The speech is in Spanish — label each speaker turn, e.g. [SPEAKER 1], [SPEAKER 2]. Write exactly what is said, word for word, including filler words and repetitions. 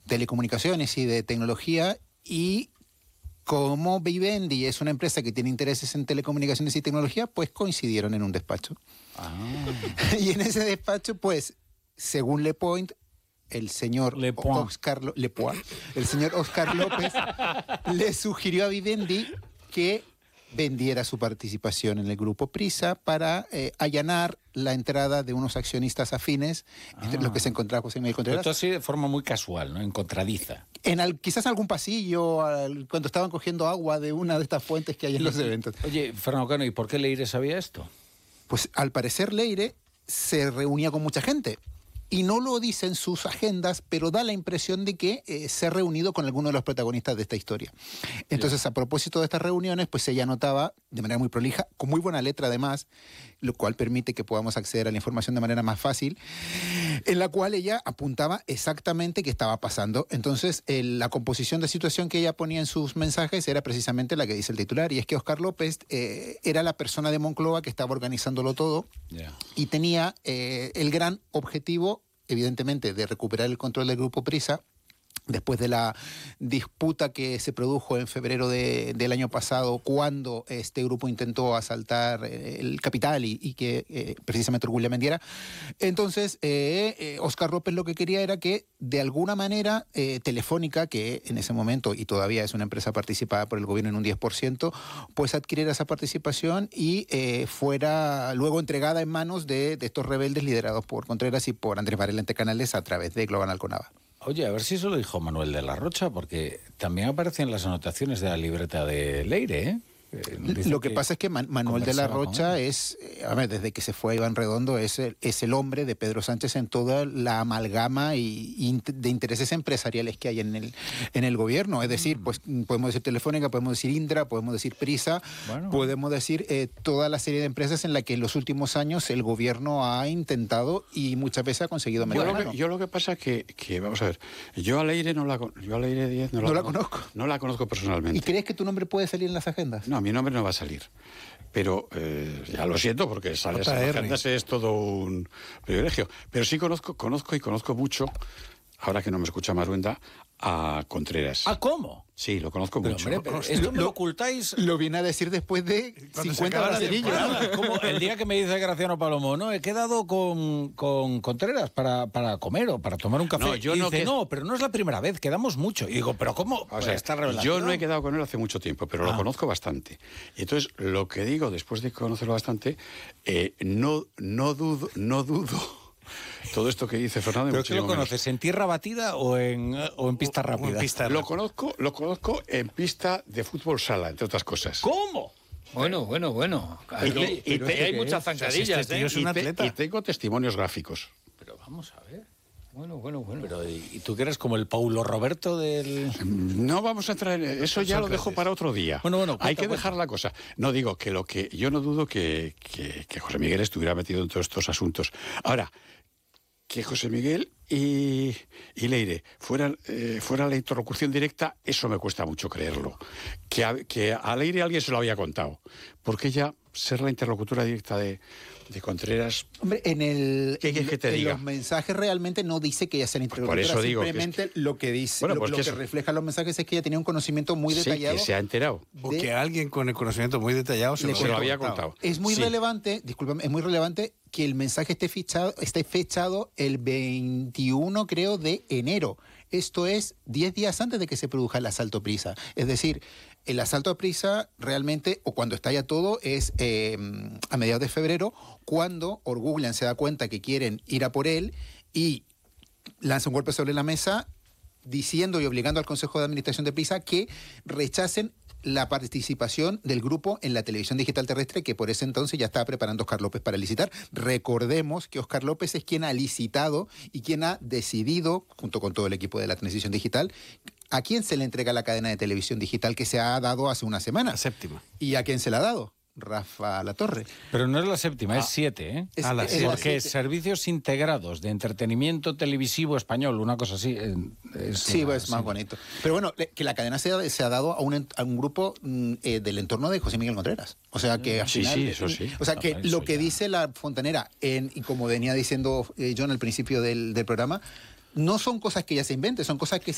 [SPEAKER 1] telecomunicaciones y de tecnología, y como Vivendi es una empresa que tiene intereses en telecomunicaciones y tecnología, pues coincidieron en un despacho. Ah. Y en ese despacho, pues, según Le Point, el señor
[SPEAKER 2] Le
[SPEAKER 1] Oscar, Le Point, el señor Oscar López le sugirió a Vivendi que vendiera su participación en el grupo Prisa para eh, allanar la entrada de unos accionistas afines, ah. entre los que se encontraba José Miguel Contreras.
[SPEAKER 2] Pero esto así de forma muy casual, ¿no? Encontradiza.
[SPEAKER 1] En al, quizás algún pasillo, al, cuando estaban cogiendo agua de una de estas fuentes que hay en los eventos.
[SPEAKER 2] Oye, Fernando Cano, ¿y por qué Leire sabía esto?
[SPEAKER 1] Pues al parecer Leire se reunía con mucha gente. Y no lo dice en sus agendas, pero da la impresión de que eh, se ha reunido con alguno de los protagonistas de esta historia. Entonces, a propósito de estas reuniones, pues ella anotaba de manera muy prolija, con muy buena letra además, lo cual permite que podamos acceder a la información de manera más fácil, en la cual ella apuntaba exactamente qué estaba pasando. Entonces, el, la composición de situación que ella ponía en sus mensajes era precisamente la que dice el titular, y es que Oscar López eh, era la persona de Moncloa que estaba organizándolo todo, yeah. y tenía eh, el gran objetivo, evidentemente, de recuperar el control del Grupo Prisa, después de la disputa que se produjo en febrero de, del año pasado, cuando este grupo intentó asaltar el Capital y, y que eh, precisamente Orgullo vendiera. Entonces, eh, eh, Oscar López lo que quería era que, de alguna manera, eh, Telefónica, que en ese momento, y todavía es una empresa participada por el gobierno en un diez por ciento, pues adquiriera esa participación y eh, fuera luego entregada en manos de, de estos rebeldes liderados por Contreras y por Andrés Varela Ente Canales a través de Global Alconava.
[SPEAKER 2] Oye, a ver si eso lo dijo Manuel de la Rocha, porque también aparecen las anotaciones de la libreta de Leire, ¿eh?
[SPEAKER 1] Eh, Lo que, que pasa es que Man Manuel de la Rocha es, a ver, desde que se fue Iván Redondo, es el, es el hombre de Pedro Sánchez en toda la amalgama y, y de intereses empresariales que hay en el, en el gobierno. Es decir, pues podemos decir Telefónica, podemos decir Indra, podemos decir Prisa, bueno. podemos decir eh, toda la serie de empresas en la que en los últimos años el gobierno ha intentado y muchas veces ha conseguido meter
[SPEAKER 3] yo,
[SPEAKER 1] mano.
[SPEAKER 3] Lo que, yo lo que pasa es que, que, vamos a ver, yo a Leire no la, yo a Leire Díez no,
[SPEAKER 1] no
[SPEAKER 3] la,
[SPEAKER 1] la conozco.
[SPEAKER 3] No la conozco personalmente.
[SPEAKER 1] ¿Y crees que tu nombre puede salir en las agendas?
[SPEAKER 3] No, mi nombre no va a salir. Pero eh, ya lo siento, porque sales en las agendas es todo un privilegio. Pero sí conozco, conozco y conozco mucho, ahora que no me escucha Maruenda, a Contreras.
[SPEAKER 2] ¿Ah, cómo?
[SPEAKER 3] Sí, lo conozco
[SPEAKER 2] pero,
[SPEAKER 3] mucho.
[SPEAKER 2] Hombre, pero esto me lo, lo ocultáis.
[SPEAKER 1] Lo viene a decir después de cincuenta bracerillos.
[SPEAKER 2] Como el día que me dice Graciano Palomo, no, he quedado con, con Contreras para, para comer o para tomar un café.
[SPEAKER 3] No, yo
[SPEAKER 2] y
[SPEAKER 3] no
[SPEAKER 2] dice,
[SPEAKER 3] que...
[SPEAKER 2] no, pero no es la primera vez, quedamos mucho. Y digo, ¿pero cómo?
[SPEAKER 3] O sea,
[SPEAKER 2] esta revelación.
[SPEAKER 3] Yo no he quedado con él hace mucho tiempo, pero ah. lo conozco bastante. Y entonces, lo que digo, después de conocerlo bastante, eh, no, no dudo, no dudo. Todo esto que dice Fernando...
[SPEAKER 2] ¿Pero qué lo conoces?
[SPEAKER 3] Menos.
[SPEAKER 2] ¿En tierra batida o en, o en pista rápida?
[SPEAKER 3] En pista lo, conozco, lo conozco en pista de fútbol sala, entre otras cosas.
[SPEAKER 2] ¿Cómo?
[SPEAKER 4] Bueno, bueno, bueno.
[SPEAKER 3] Y, te, y, te,
[SPEAKER 4] y hay muchas zancadillas,
[SPEAKER 3] ¿eh?
[SPEAKER 4] Es un
[SPEAKER 3] y, te, y tengo testimonios gráficos.
[SPEAKER 2] Pero vamos a ver...
[SPEAKER 4] Bueno, bueno, bueno.
[SPEAKER 2] Pero, ¿y tú que eres como el Paulo Roberto del...?
[SPEAKER 3] No vamos a entrar en eso, ya lo dejo para otro día.
[SPEAKER 2] Bueno, bueno, cuenta,
[SPEAKER 3] hay que
[SPEAKER 2] cuenta.
[SPEAKER 3] dejar la cosa. No digo que lo que... Yo no dudo que, que, que José Miguel estuviera metido en todos estos asuntos. Ahora, que José Miguel y, y Leire fueran, eh, fuera la interlocución directa, eso me cuesta mucho creerlo. Que a, que a Leire alguien se lo había contado. Porque ella, ser la interlocutora directa de... de Contreras...
[SPEAKER 1] Hombre, en el
[SPEAKER 3] ¿Qué quieres que te
[SPEAKER 1] en
[SPEAKER 3] diga?
[SPEAKER 1] los mensajes realmente no dice que ella sea la interlocutora,
[SPEAKER 3] por eso digo
[SPEAKER 1] simplemente
[SPEAKER 3] que es que...
[SPEAKER 1] lo que dice,
[SPEAKER 3] bueno,
[SPEAKER 1] lo,
[SPEAKER 3] pues
[SPEAKER 1] lo
[SPEAKER 3] que,
[SPEAKER 1] que
[SPEAKER 3] es...
[SPEAKER 1] refleja los mensajes es que ella tenía un conocimiento muy
[SPEAKER 3] sí,
[SPEAKER 1] detallado.
[SPEAKER 3] que se ha enterado.
[SPEAKER 5] De... O que alguien con el conocimiento muy detallado se,
[SPEAKER 3] Le
[SPEAKER 5] lo,
[SPEAKER 3] se lo había contado.
[SPEAKER 1] Es muy
[SPEAKER 3] sí.
[SPEAKER 1] relevante, discúlpame, es muy relevante que el mensaje esté fichado, esté fechado el veintiuno, creo, de enero. Esto es diez días antes de que se produzca el asalto Prisa. Es decir, el asalto a Prisa realmente, o cuando estalla todo, es eh, a mediados de febrero, cuando Orgullan se da cuenta que quieren ir a por él y lanza un golpe sobre la mesa diciendo y obligando al Consejo de Administración de Prisa que rechacen la participación del grupo en la televisión digital terrestre, que por ese entonces ya estaba preparando Oscar López para licitar. Recordemos que Oscar López es quien ha licitado y quien ha decidido, junto con todo el equipo de la transición digital, a quién se le entrega la cadena de televisión digital que se ha dado hace una semana.
[SPEAKER 5] La séptima.
[SPEAKER 1] ¿Y a quién se la ha dado? Rafa Latorre.
[SPEAKER 2] Pero no es la séptima, ah, es siete, ¿eh?
[SPEAKER 1] Es,
[SPEAKER 2] ah, la
[SPEAKER 1] es
[SPEAKER 2] siete.
[SPEAKER 1] la
[SPEAKER 2] Porque
[SPEAKER 1] siete.
[SPEAKER 2] Servicios integrados de entretenimiento televisivo español, una cosa así. Es
[SPEAKER 1] sí,
[SPEAKER 2] una,
[SPEAKER 1] pues
[SPEAKER 2] sí.
[SPEAKER 1] más bonito. Pero bueno, que la cadena se ha, se ha dado a un, a un grupo eh, del entorno de José Miguel Contreras. O sea que al
[SPEAKER 3] sí,
[SPEAKER 1] final,
[SPEAKER 3] sí, eso sí.
[SPEAKER 1] O sea que
[SPEAKER 2] no,
[SPEAKER 1] lo que
[SPEAKER 2] ya.
[SPEAKER 1] dice la Fontanera, en, y como venía diciendo eh, John al principio del, del programa, no son cosas que ella se invente, son cosas que